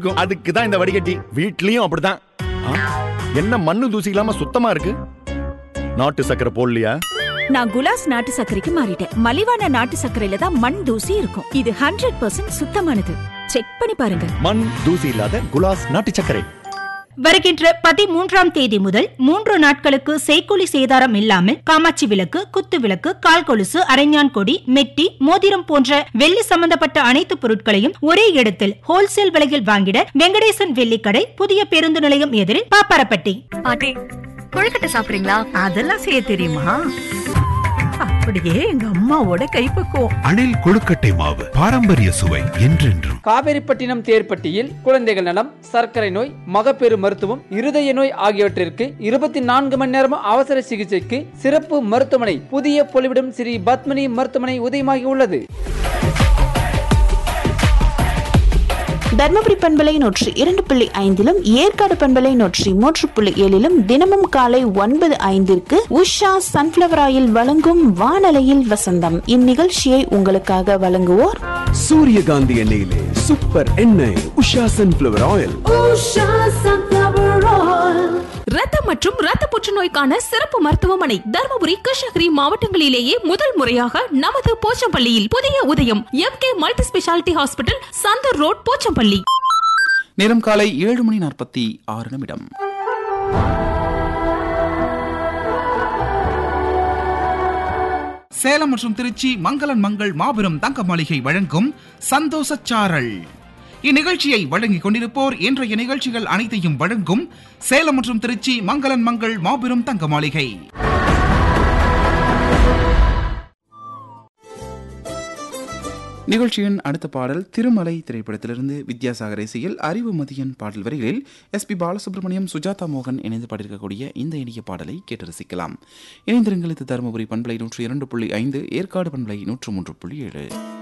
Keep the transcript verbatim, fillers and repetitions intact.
இருக்கும். அதுக்கு தான் இந்த வடிகட்டி. வீட்லயும் அப்படிதான். என்ன மண்ணு தூசி இல்லாம சுத்தமா இருக்கு? நாட்டு சக்கரை போடலையா? நான் குலாஸ் நாட்டு சர்க்கரைக்கு மாறிட்டேன். மலிவான நாட்டு சர்க்கரையில தான் மண் தூசி இருக்கும். இது ஹண்ட்ரட் பர்சன்ட் சுத்தமானது. செக் பண்ணி பாருங்க. மண் தூசி இல்லாத குலாஸ் நாட்டு சர்க்கரை. வருகின்ற பதிமூன்றாம் தேதி முதல் மூன்று நாட்களுக்கு செய்கூலி சேதாரம் இல்லாமல் காமாட்சி விளக்கு, குத்து விளக்கு, கால் கொலுசு, அரஞ்ஞான் கொடி, மெட்டி, மோதிரம் போன்ற வெள்ளி சம்பந்தப்பட்ட அனைத்து பொருட்களையும் ஒரே இடத்தில் ஹோல்சேல் விலையில் வாங்கிட வெங்கடேசன் வெள்ளிக்கடை, புதிய பேருந்து நிலையம் எதிரில் பாப்பாரப்பட்டி. பாட்டி, கொழுக்கட்டை சாப்பிடுறீங்களா? அதெல்லாம் செய்ய தெரியுமா? அப்படியே எங்க அம்மாவோட கைப்பக்குவம். அணில் கொழுக்கட்டை மாவு, பாரம்பரிய சுவை என்றென்றும். காவேரிப்பட்டினம் தேர்ப்பட்டியில் குழந்தைகள் நலம், சர்க்கரை நோய், மகப்பேறு மருத்துவம், இருதய நோய் ஆகியவற்றிற்கு இருபத்தி நான்கு மணி நேரம் அவசர சிகிச்சைக்கு சிறப்பு மருத்துவமனை புதிய பொலிவிடம் ஸ்ரீ பத்மினி மருத்துவமனை உதயமாகி உள்ளது. தர்மபுரி பண்பலை நூற்றி இரண்டு புள்ளி ஐந்திலும் ஏற்காடு பண்பலை நூற்றி மூன்று புள்ளி ஏழிலும் தினமும் காலை ஒன்பது ஐந்திற்கு உஷா சன்ஃபிளவர் ஆயில் வழங்கும் வானலையில் வசந்தம். இந்நிகழ்ச்சியை உங்களுக்காக வழங்குவோர் சூரியகாந்தி எண்ணெயிலே சூப்பர் எண்ணெய் உஷா சன்ஃபிளவர் ஆயில். ரத்தம் மற்றும் ரத்த புற்றுநோய்க்கான சிறப்பு மருத்துவமனை தர்மபுரி, கிருஷ்ணகிரி மாவட்டங்களிலேயே முதல் முறையாக நமது போச்சம்பள்ளியில் புதிய உதயம் M K multi speciality hospital, Santoor road, Pochampalli. நேரம் காலை ஏழு மணி நாற்பத்தி ஆறு நிமிடம். சேலம் மற்றும் திருச்சி மங்களன் மங்கள் மாபெரும் தங்க மாளிகை வழங்கும் சந்தோஷ சாரல். இந்நிகழ்ச்சியை வழங்கிக் கொண்டிருப்போர் இன்றைய நிகழ்ச்சிகள் அனைத்தையும் வழங்கும் சேலம் மற்றும் திருச்சி மங்களன் மங்கள் மாபெரும் தங்க மாளிகை. நிகழ்ச்சியின் அடுத்த பாடல் திருமலை திரைப்படத்திலிருந்து வித்யாசாகர் இசையில் அறிவு மதியன் பாடல் வரிகளில் எஸ் பி பாலசுப்ரமணியம், சுஜாதா மோகன் இணைந்து பாடியிருக்கக்கூடிய இந்த இனிய பாடலை கேட்டு ரசிக்கலாம். இணைந்திருங்கள். இது தருமபுரி பண்பலை நூற்றி இரண்டு புள்ளி ஐந்து, ஏற்காடு பண்பலை நூற்று மூன்று புள்ளி ஏழு.